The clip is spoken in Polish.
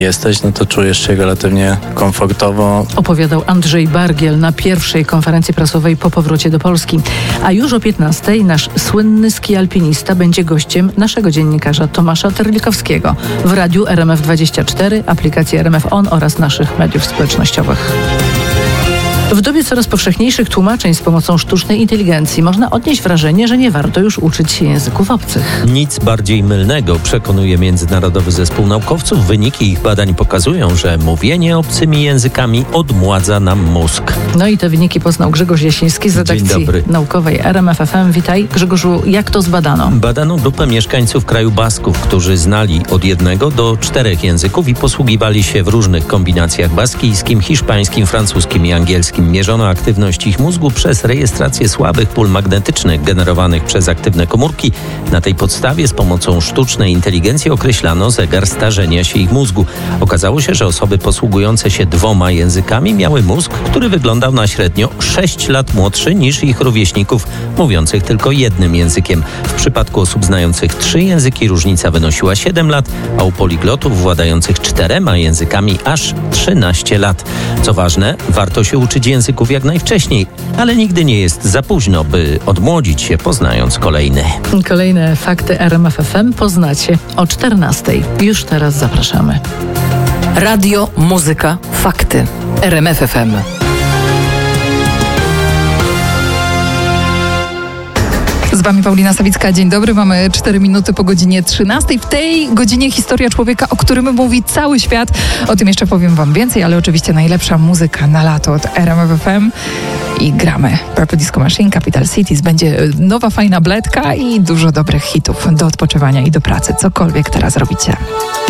jesteś, no to czujesz się relatywnie komfortowo. Opowiadał Andrzej Bargiel na pierwszej konferencji prasowej po powrocie do Polski. A już o 15:00 nasz słynny ski-alpinista będzie gościem naszego dziennikarza Tomasza Terlikowskiego w radiu RMF24, aplikacji RMF On oraz naszych mediów społecznościowych. W dobie coraz powszechniejszych tłumaczeń z pomocą sztucznej inteligencji można odnieść wrażenie, że nie warto już uczyć się języków obcych. Nic bardziej mylnego, przekonuje Międzynarodowy Zespół Naukowców. Wyniki ich badań pokazują, że mówienie obcymi językami odmładza nam mózg. No i te wyniki poznał Grzegorz Jasiński z redakcji naukowej RMF FM. Witaj, Grzegorzu, jak to zbadano? Badano grupę mieszkańców kraju Basków, którzy znali od 1 do 4 języków i posługiwali się w różnych kombinacjach baskijskim, hiszpańskim, francuskim i angielskim. Mierzono aktywność ich mózgu przez rejestrację słabych pól magnetycznych generowanych przez aktywne komórki. Na tej podstawie z pomocą sztucznej inteligencji określano zegar starzenia się ich mózgu. Okazało się, że osoby posługujące się 2 językami miały mózg, który wyglądał na średnio 6 lat młodszy niż ich rówieśników mówiących tylko 1 językiem. W przypadku osób znających 3 języki różnica wynosiła 7 lat, a u poliglotów władających 4 językami aż 13 lat. Co ważne, warto się uczyć języków jak najwcześniej, ale nigdy nie jest za późno, by odmłodzić się, poznając kolejny. Kolejne fakty RMF FM poznacie o 14:00. Już teraz zapraszamy. Radio, muzyka, fakty. RMF FM. Z wami Paulina Sawicka. Dzień dobry. Mamy 4 minuty po godzinie 13:00. W tej godzinie historia człowieka, o którym mówi cały świat. O tym jeszcze powiem wam więcej, ale oczywiście najlepsza muzyka na lato od RMF FM. I gramy Purple Disco Machine, Capital Cities. Będzie nowa, fajna bledka i dużo dobrych hitów do odpoczywania i do pracy. Cokolwiek teraz robicie.